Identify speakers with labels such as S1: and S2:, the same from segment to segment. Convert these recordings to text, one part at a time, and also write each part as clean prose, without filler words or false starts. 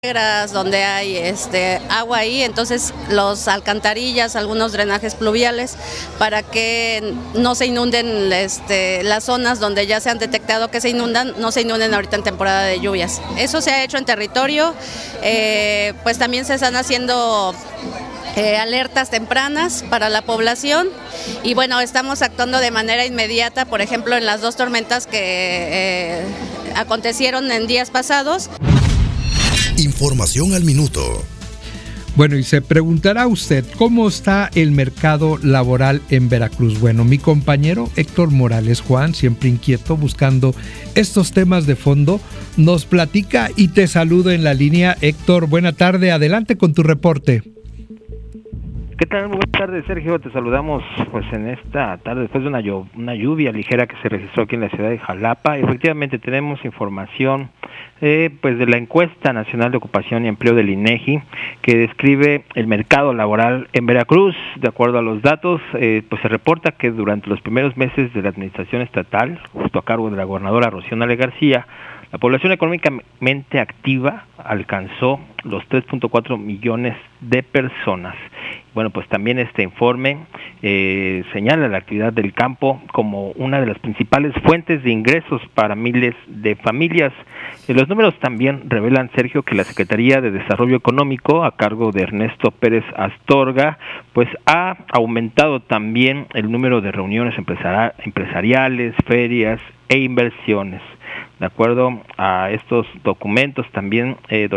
S1: donde hay agua ahí, entonces los alcantarillas, algunos drenajes pluviales, para que no se inunden las zonas donde ya se han detectado que se inundan, no se inunden ahorita en temporada de lluvias. Eso se ha hecho en territorio, pues también se están haciendo alertas tempranas para la población y bueno, estamos actuando de manera inmediata, por ejemplo en las dos tormentas que acontecieron en días pasados.
S2: Información al minuto.
S3: Bueno, y se preguntará usted, ¿cómo está el mercado laboral en Veracruz? Bueno, mi compañero Héctor Morales Juan, siempre inquieto buscando estos temas de fondo, nos platica y te saludo en la línea. Héctor, buena tarde, adelante con tu reporte.
S4: ¿Qué tal? Buenas tardes, Sergio. Te saludamos pues en esta tarde después de una lluvia ligera que se registró aquí en la ciudad de Jalapa. Efectivamente tenemos información pues de la encuesta nacional de ocupación y empleo del INEGI que describe el mercado laboral en Veracruz. De acuerdo a los datos, pues se reporta que durante los primeros meses de la administración estatal, justo a cargo de la gobernadora Rocío Nale García, la población económicamente activa alcanzó los 3.4 millones de personas. Bueno, pues también este informe señala la actividad del campo como una de las principales fuentes de ingresos para miles de familias. Los números también revelan, Sergio, que la Secretaría de Desarrollo Económico, a cargo de Ernesto Pérez Astorga, pues ha aumentado también el número de reuniones empresariales, ferias e inversiones. De acuerdo a estos documentos, también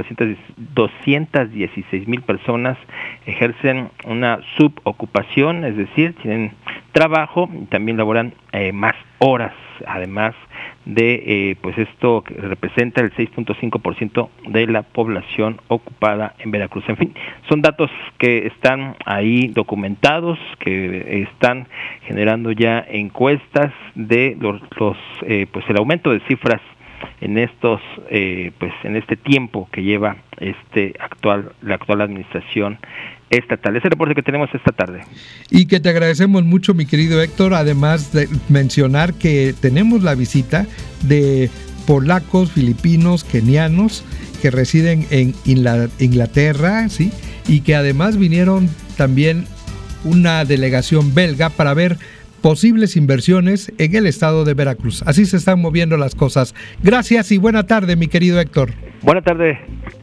S4: 216,000 personas ejercen una subocupación, es decir, tienen trabajo y también laboran más horas, además de pues esto que representa el 6.5% de la población ocupada en Veracruz. En fin, son datos que están ahí documentados, que están generando ya encuestas de pues el aumento de cifras en estos pues en este tiempo que lleva la actual administración estatal. Es el reporte que tenemos esta tarde.
S3: Y que te agradecemos mucho, mi querido Héctor, además de mencionar que tenemos la visita de polacos, filipinos, kenianos que residen en Inglaterra, ¿sí? Y que además vinieron también una delegación belga para ver posibles inversiones en el estado de Veracruz. Así se están moviendo las cosas. Gracias y buena tarde, mi querido Héctor.
S4: Buena tarde.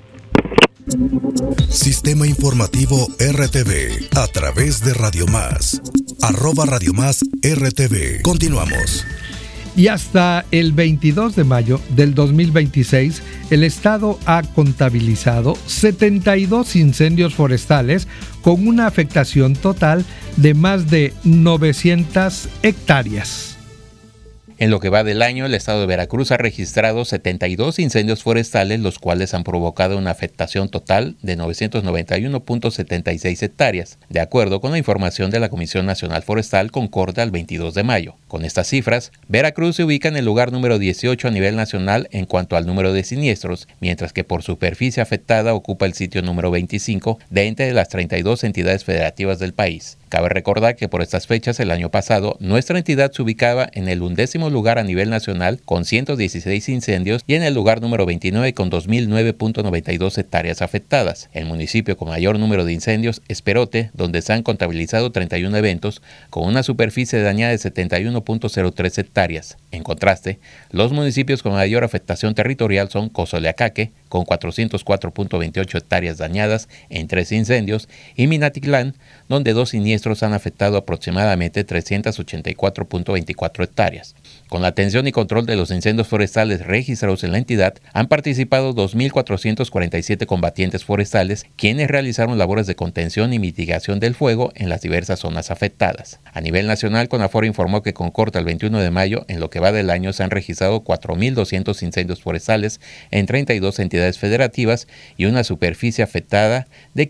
S2: Sistema Informativo RTV a través de Radio Más. @Radio Más RTV. Continuamos.
S3: Y hasta el 22 de mayo del 2026, el Estado ha contabilizado 72 incendios forestales con una afectación total de más de 900 hectáreas.
S5: En lo que va del año, el estado de Veracruz ha registrado 72 incendios forestales, los cuales han provocado una afectación total de 991.76 hectáreas, de acuerdo con la información de la Comisión Nacional Forestal concorde al 22 de mayo. Con estas cifras, Veracruz se ubica en el lugar número 18 a nivel nacional en cuanto al número de siniestros, mientras que por superficie afectada ocupa el sitio número 25 de entre las 32 entidades federativas del país. Cabe recordar que por estas fechas el año pasado, nuestra entidad se ubicaba en el 11º lugar a nivel nacional con 116 incendios y en el lugar número 29 con 2.009.92 hectáreas afectadas. El municipio con mayor número de incendios es Perote, donde se han contabilizado 31 eventos con una superficie dañada de 71.03 hectáreas. En contraste, los municipios con mayor afectación territorial son Cozoleacaque, con 404.28 hectáreas dañadas en 3 incendios, y Minatitlán, donde 2 siniestros han afectado aproximadamente 384.24 hectáreas. Con la atención y control de los incendios forestales registrados en la entidad, han participado 2.447 combatientes forestales, quienes realizaron labores de contención y mitigación del fuego en las diversas zonas afectadas. A nivel nacional, CONAFOR informó que con corte al 21 de mayo, en lo que va del año, se han registrado 4.200 incendios forestales en 32 entidades federativas y una superficie afectada de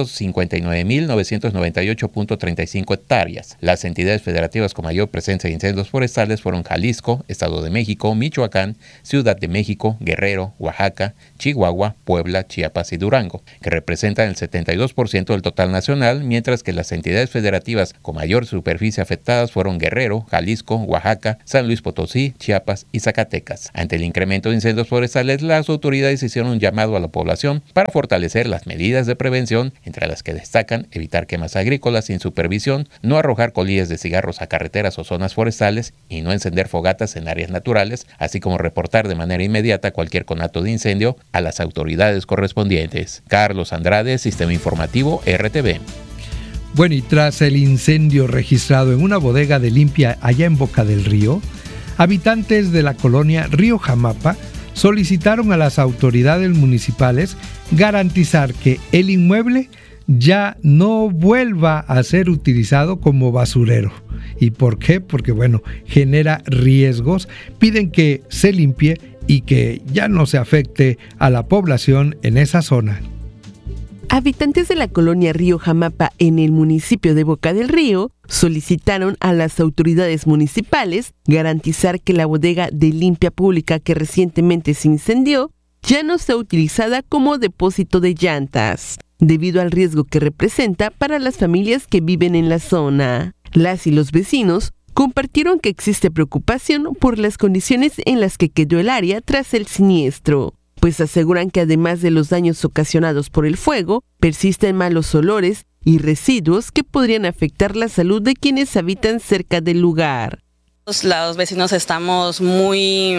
S5: 559.998.35 hectáreas. Las entidades federativas con mayor presencia de incendios forestales fueron Jalisco, Estado de México, Michoacán, Ciudad de México, Guerrero, Oaxaca, Chihuahua, Puebla, Chiapas y Durango, que representan el 72% del total nacional, mientras que las entidades federativas con mayor superficie afectadas fueron Guerrero, Jalisco, Oaxaca, San Luis Potosí, Chiapas y Zacatecas. Ante el incremento de incendios forestales, las autoridades hicieron hicieron un llamado a la población para fortalecer las medidas de prevención, entre las que destacan evitar quemas agrícolas sin supervisión, no arrojar colillas de cigarros a carreteras o zonas forestales y no encender fogatas en áreas naturales, así como reportar de manera inmediata cualquier conato de incendio a las autoridades correspondientes. Carlos Andrade, Sistema Informativo RTV.
S3: Bueno, y tras el incendio registrado en una bodega de limpia allá en Boca del Río, habitantes de la colonia Río Jamapa solicitaron a las autoridades municipales garantizar que el inmueble ya no vuelva a ser utilizado como basurero. ¿Y por qué? Porque, bueno, genera riesgos. Piden que se limpie y que ya no se afecte a la población en esa zona.
S6: Habitantes de la colonia Río Jamapa en el municipio de Boca del Río solicitaron a las autoridades municipales garantizar que la bodega de limpia pública que recientemente se incendió ya no sea utilizada como depósito de llantas, debido al riesgo que representa para las familias que viven en la zona. Las y los vecinos compartieron que existe preocupación por las condiciones en las que quedó el área tras el siniestro, pues aseguran que además de los daños ocasionados por el fuego, persisten malos olores y residuos que podrían afectar la salud de quienes habitan cerca del lugar.
S7: Los vecinos estamos muy,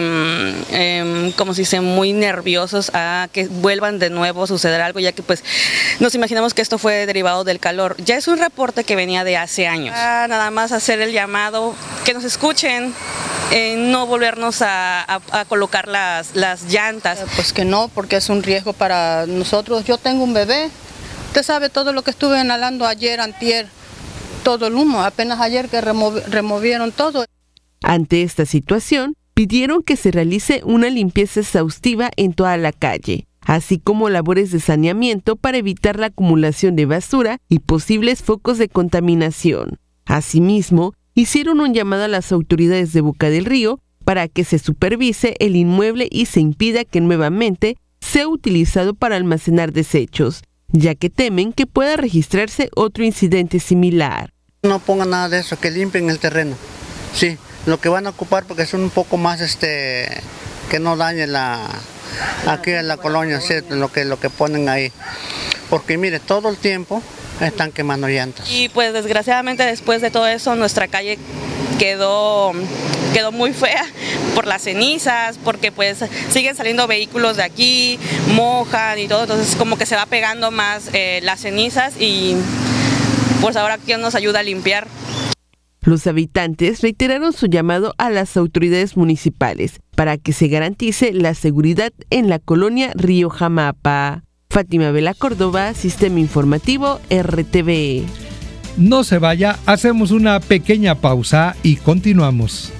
S7: muy nerviosos a que vuelvan de nuevo a suceder algo, ya que pues nos imaginamos que esto fue derivado del calor. Ya es un reporte que venía de hace años. Nada más hacer el llamado, que nos escuchen, no volvernos a colocar las llantas.
S8: Pues que no, porque es un riesgo para nosotros. Yo tengo un bebé, usted sabe todo lo que estuve inhalando ayer, antier, todo el humo, apenas ayer que removieron todo.
S6: Ante esta situación, pidieron que se realice una limpieza exhaustiva en toda la calle, así como labores de saneamiento para evitar la acumulación de basura y posibles focos de contaminación. Asimismo, hicieron un llamado a las autoridades de Boca del Río para que se supervise el inmueble y se impida que nuevamente sea utilizado para almacenar desechos, ya que temen que pueda registrarse otro incidente similar.
S9: No pongan nada de eso, que limpien el terreno. Sí, lo que van a ocupar porque son un poco más que no dañe aquí en la colonia, ¿sí? lo que ponen ahí. Porque mire, todo el tiempo están quemando llantas.
S7: Y pues desgraciadamente después de todo eso nuestra calle quedó muy fea por las cenizas, porque pues siguen saliendo vehículos de aquí, mojan y todo, entonces como que se va pegando más las cenizas y pues ahora ¿quién nos ayuda a limpiar?
S6: Los habitantes reiteraron su llamado a las autoridades municipales para que se garantice la seguridad en la colonia Río Jamapa. Fátima Vela Córdoba, Sistema Informativo RTV.
S3: No se vaya, hacemos una pequeña pausa y continuamos.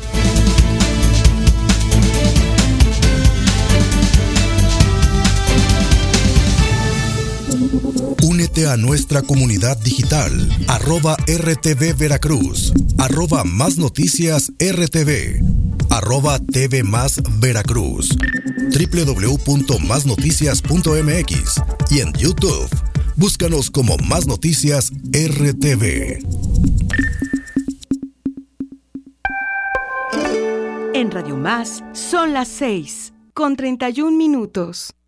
S2: Únete a nuestra comunidad digital, @RTV Veracruz, @Más Noticias RTV, @TV Más Veracruz, www.masnoticias.mx y en YouTube. Búscanos como Más Noticias RTV.
S10: En Radio Más son las 6:31.